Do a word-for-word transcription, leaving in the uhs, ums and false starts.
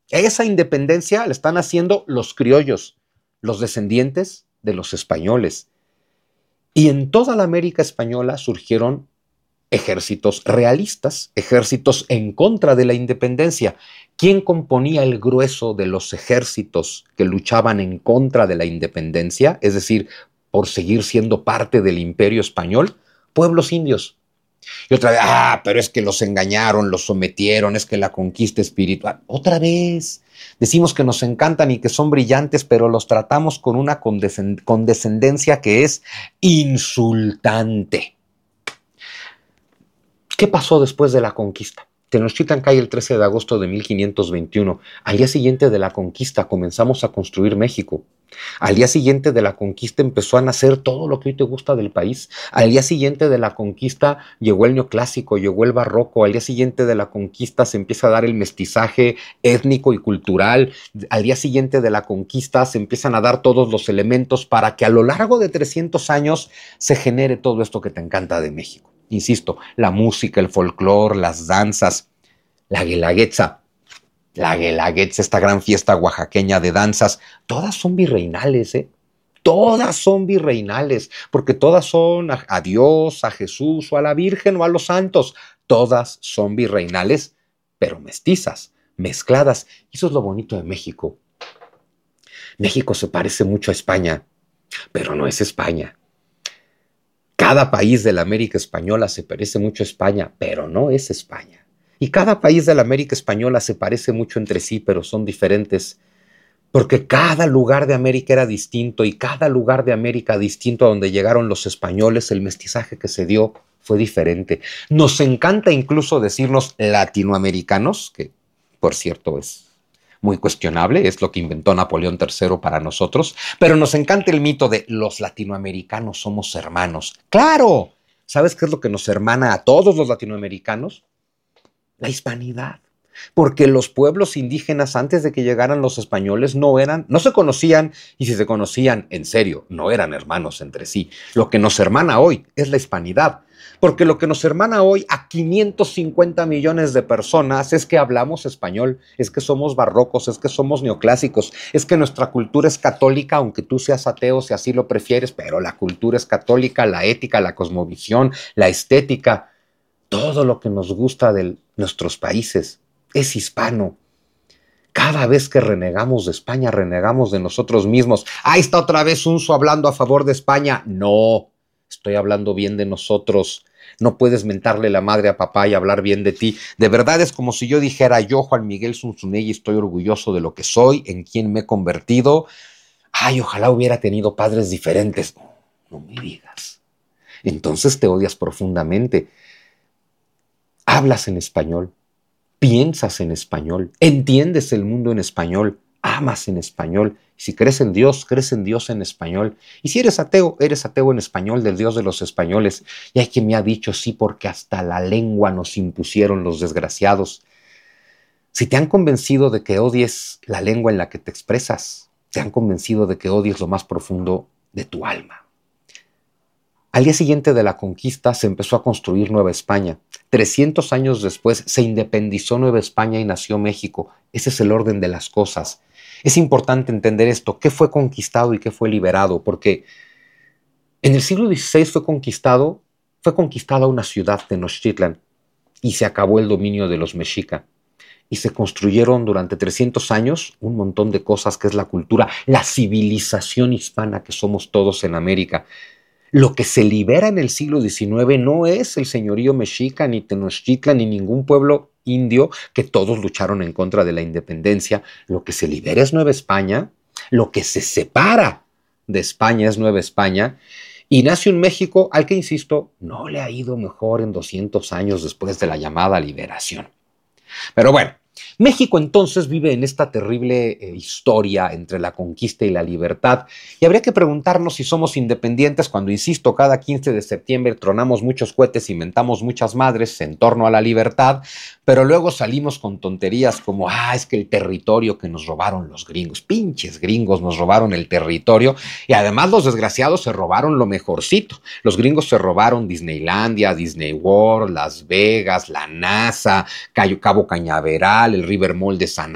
Esa independencia la están haciendo los criollos, los descendientes de los españoles. Y en toda la América española surgieron ejércitos realistas, ejércitos en contra de la independencia. ¿Quién componía el grueso de los ejércitos que luchaban en contra de la independencia? Es decir, por seguir siendo parte del imperio español, pueblos indios. Y otra vez, ah, pero es que los engañaron, los sometieron, es que la conquista espiritual. Otra vez, decimos que nos encantan y que son brillantes, pero los tratamos con una condescendencia que es insultante. ¿Qué pasó después de la conquista? Tenochtitlan cae el trece de agosto de mil quinientos veintiuno. Al día siguiente de la conquista comenzamos a construir México. Al día siguiente de la conquista empezó a nacer todo lo que hoy te gusta del país. Al día siguiente de la conquista llegó el neoclásico, llegó el barroco. Al día siguiente de la conquista se empieza a dar el mestizaje étnico y cultural. Al día siguiente de la conquista se empiezan a dar todos los elementos para que a lo largo de trescientos años se genere todo esto que te encanta de México. Insisto, la música, el folclore, las danzas, la guelaguetza, la guelaguetza, esta gran fiesta oaxaqueña de danzas, todas son virreinales, ¿eh? Todas son virreinales, porque todas son a, a Dios, a Jesús, o a la Virgen, o a los santos. Todas son virreinales, pero mestizas, mezcladas. Y eso es lo bonito de México. México se parece mucho a España, pero no es España. Cada país de la América Española se parece mucho a España, pero no es España. Y cada país de la América Española se parece mucho entre sí, pero son diferentes. Porque cada lugar de América era distinto y cada lugar de América distinto a donde llegaron los españoles, el mestizaje que se dio fue diferente. Nos encanta incluso decirnos latinoamericanos, que por cierto es muy cuestionable, es lo que inventó Napoleón tercero para nosotros, pero nos encanta el mito de los latinoamericanos somos hermanos. ¡Claro! ¿Sabes qué es lo que nos hermana a todos los latinoamericanos? La hispanidad. Porque los pueblos indígenas antes de que llegaran los españoles no eran, no se conocían, y si se conocían, en serio, no eran hermanos entre sí. Lo que nos hermana hoy es la hispanidad. Porque lo que nos hermana hoy a quinientos cincuenta millones de personas es que hablamos español, es que somos barrocos, es que somos neoclásicos, es que nuestra cultura es católica, aunque tú seas ateo si así lo prefieres, pero la cultura es católica, la ética, la cosmovisión, la estética, todo lo que nos gusta de nuestros países es hispano. Cada vez que renegamos de España, renegamos de nosotros mismos. Ahí está otra vez Unzo hablando a favor de España. No, estoy hablando bien de nosotros. No puedes mentarle la madre a papá y hablar bien de ti. De verdad es como si yo dijera, yo, Juan Miguel Zunzunegui, estoy orgulloso de lo que soy, en quien me he convertido. Ay, ojalá hubiera tenido padres diferentes. No, no me digas. Entonces te odias profundamente. Hablas en español. Piensas en español, entiendes el mundo en español, amas en español. Si crees en Dios, crees en Dios en español. Y si eres ateo, eres ateo en español, del Dios de los españoles. Y hay quien me ha dicho sí, porque hasta la lengua nos impusieron los desgraciados. Si te han convencido de que odies la lengua en la que te expresas, te han convencido de que odies lo más profundo de tu alma. Al día siguiente de la conquista se empezó a construir Nueva España. trescientos años después se independizó Nueva España y nació México. Ese es el orden de las cosas. Es importante entender esto, qué fue conquistado y qué fue liberado, porque en el siglo dieciséis fue conquistado, fue conquistada una ciudad, Tenochtitlan, y se acabó el dominio de los mexica. Y se construyeron durante trescientos años un montón de cosas que es la cultura, la civilización hispana que somos todos en América. Lo que se libera en el siglo diecinueve no es el señorío mexica, ni Tenochtitlan, ni ningún pueblo indio, que todos lucharon en contra de la independencia. Lo que se libera es Nueva España, lo que se separa de España es Nueva España, y nace un México al que, insisto, no le ha ido mejor en doscientos años después de la llamada liberación. Pero bueno, México entonces vive en esta terrible eh, historia entre la conquista y la libertad, y habría que preguntarnos si somos independientes cuando, insisto, cada quince de septiembre tronamos muchos cohetes y mentamos muchas madres en torno a la libertad, pero luego salimos con tonterías como, ah, es que el territorio que nos robaron los gringos, pinches gringos nos robaron el territorio, y además los desgraciados se robaron lo mejorcito. Los gringos se robaron Disneylandia, Disney World, Las Vegas, la NASA, Cabo Cañaveral, el River Mall de San